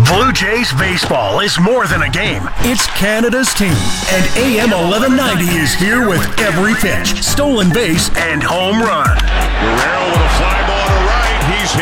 Blue Jays baseball is more than a game. It's Canada's team. And AM 1190 is here with every pitch, stolen base, and home run. Guerrero with a fly